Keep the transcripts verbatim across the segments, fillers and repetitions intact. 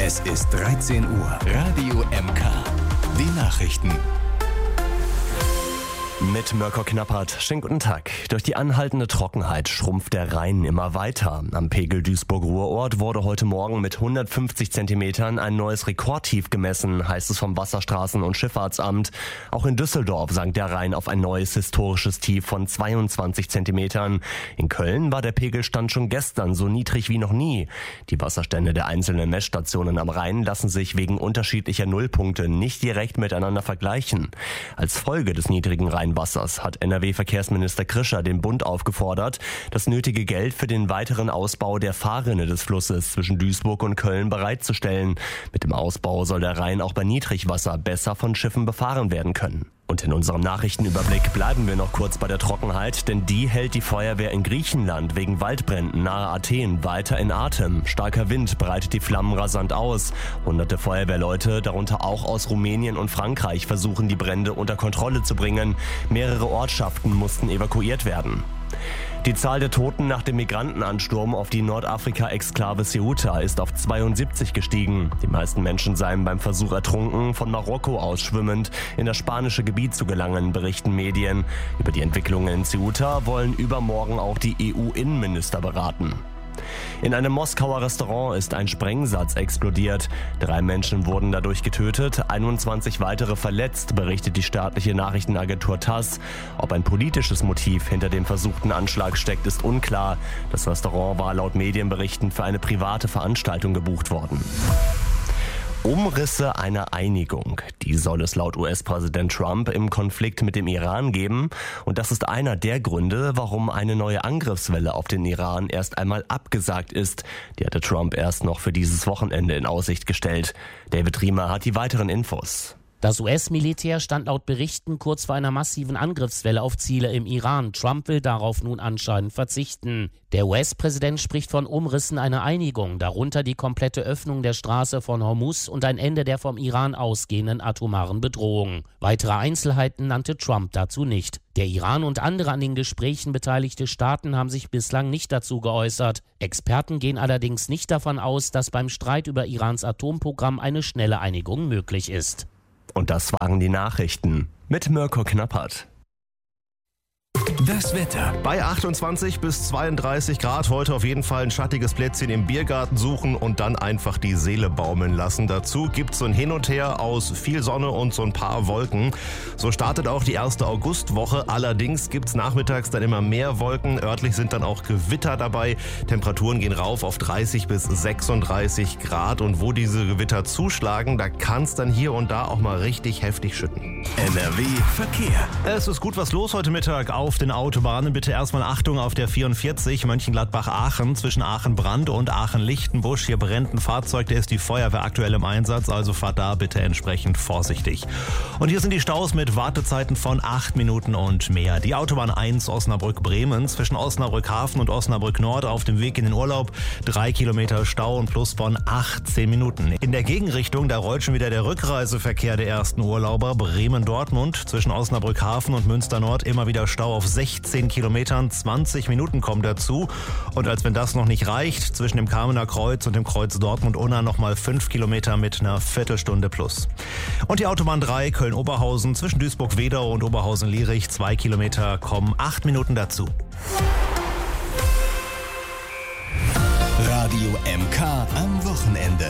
Es ist dreizehn Uhr. Radio M K. Die Nachrichten. Mit Mirko Knappert. Schönen guten Tag. Durch die anhaltende Trockenheit schrumpft der Rhein immer weiter. Am Pegel Duisburg-Ruhrort wurde heute Morgen mit hundertfünfzig Zentimetern ein neues Rekordtief gemessen, heißt es vom Wasserstraßen- und Schifffahrtsamt. Auch in Düsseldorf sank der Rhein auf ein neues historisches Tief von zweiundzwanzig Zentimetern. In Köln war der Pegelstand schon gestern so niedrig wie noch nie. Die Wasserstände der einzelnen Messstationen am Rhein lassen sich wegen unterschiedlicher Nullpunkte nicht direkt miteinander vergleichen. Als Folge des niedrigen Rhein Wassers hat N R W-Verkehrsminister Krischer den Bund aufgefordert, das nötige Geld für den weiteren Ausbau der Fahrrinne des Flusses zwischen Duisburg und Köln bereitzustellen. Mit dem Ausbau soll der Rhein auch bei Niedrigwasser besser von Schiffen befahren werden können. Und in unserem Nachrichtenüberblick bleiben wir noch kurz bei der Trockenheit, denn die hält die Feuerwehr in Griechenland wegen Waldbränden nahe Athen weiter in Atem. Starker Wind breitet die Flammen rasant aus. Hunderte Feuerwehrleute, darunter auch aus Rumänien und Frankreich, versuchen die Brände unter Kontrolle zu bringen. Mehrere Ortschaften mussten evakuiert werden. Die Zahl der Toten nach dem Migrantenansturm auf die Nordafrika-Exklave Ceuta ist auf zweiundsiebzig gestiegen. Die meisten Menschen seien beim Versuch ertrunken, von Marokko aus schwimmend in das spanische Gebiet zu gelangen, berichten Medien. Über die Entwicklungen in Ceuta wollen übermorgen auch die E U-Innenminister beraten. In einem Moskauer Restaurant ist ein Sprengsatz explodiert. Drei Menschen wurden dadurch getötet, einundzwanzig weitere verletzt, berichtet die staatliche Nachrichtenagentur TASS. Ob ein politisches Motiv hinter dem versuchten Anschlag steckt, ist unklar. Das Restaurant war laut Medienberichten für eine private Veranstaltung gebucht worden. Umrisse einer Einigung. Die soll es laut U S-Präsident Trump im Konflikt mit dem Iran geben. Und das ist einer der Gründe, warum eine neue Angriffswelle auf den Iran erst einmal abgesagt ist. Die hatte Trump erst noch für dieses Wochenende in Aussicht gestellt. David Riemer hat die weiteren Infos. Das U S-Militär stand laut Berichten kurz vor einer massiven Angriffswelle auf Ziele im Iran. Trump will darauf nun anscheinend verzichten. Der U S-Präsident spricht von Umrissen einer Einigung, darunter die komplette Öffnung der Straße von Hormuz und ein Ende der vom Iran ausgehenden atomaren Bedrohung. Weitere Einzelheiten nannte Trump dazu nicht. Der Iran und andere an den Gesprächen beteiligte Staaten haben sich bislang nicht dazu geäußert. Experten gehen allerdings nicht davon aus, dass beim Streit über Irans Atomprogramm eine schnelle Einigung möglich ist. Und das waren die Nachrichten mit Mirko Knappert. Das Wetter. Bei achtundzwanzig bis zweiunddreißig Grad heute auf jeden Fall ein schattiges Plätzchen im Biergarten suchen und dann einfach die Seele baumeln lassen. Dazu gibt's so ein Hin und Her aus viel Sonne und so ein paar Wolken. So startet auch die erste Augustwoche. Allerdings gibt's nachmittags dann immer mehr Wolken. Örtlich sind dann auch Gewitter dabei. Temperaturen gehen rauf auf dreißig bis sechsunddreißig Grad. Und wo diese Gewitter zuschlagen, da kann's dann hier und da auch mal richtig heftig schütten. N R W Verkehr. Es ist gut was los heute Mittag auf den Autobahnen. Bitte erstmal Achtung auf der vierundvierzig Mönchengladbach-Aachen zwischen Aachen-Brand und Aachen-Lichtenbusch. Hier brennt ein Fahrzeug, da ist die Feuerwehr aktuell im Einsatz, also fahrt da bitte entsprechend vorsichtig. Und hier sind die Staus mit Wartezeiten von acht Minuten und mehr. Die Autobahn eins Osnabrück-Bremen zwischen Osnabrück-Hafen und Osnabrück-Nord auf dem Weg in den Urlaub. Drei Kilometer Stau und plus von achtzehn Minuten. In der Gegenrichtung, da rollt schon wieder der Rückreiseverkehr der ersten Urlauber. Bremen-Dortmund zwischen Osnabrück-Hafen und Münster-Nord immer wieder Stau auf sechzehn Kilometern, zwanzig Minuten kommen dazu. Und als wenn das noch nicht reicht, zwischen dem Kamener Kreuz und dem Kreuz Dortmund-Unna nochmal fünf Kilometer mit einer Viertelstunde plus. Und die Autobahn drei Köln-Oberhausen zwischen Duisburg-Wedau und Oberhausen-Lierich, zwei Kilometer, kommen acht Minuten dazu. Radio M K am Wochenende.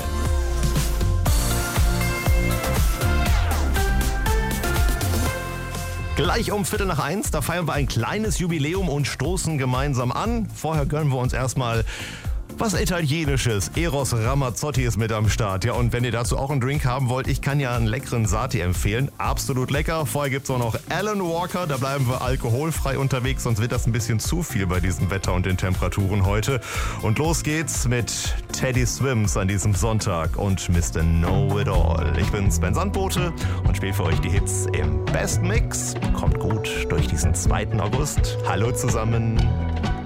Gleich um Viertel nach eins, da feiern wir ein kleines Jubiläum und stoßen gemeinsam an. Vorher gönnen wir uns erstmal was Italienisches. Eros Ramazzotti ist mit am Start. Ja, und wenn ihr dazu auch einen Drink haben wollt, ich kann ja einen leckeren Sati empfehlen. Absolut lecker. Vorher gibt's auch noch Alan Walker. Da bleiben wir alkoholfrei unterwegs, sonst wird das ein bisschen zu viel bei diesem Wetter und den Temperaturen heute. Und los geht's mit Teddy Swims an diesem Sonntag und Mister Know-It-All. Ich bin Sven Sandbote und spiele für euch die Hits im Best Mix. Kommt gut durch diesen zweiten August. Hallo zusammen.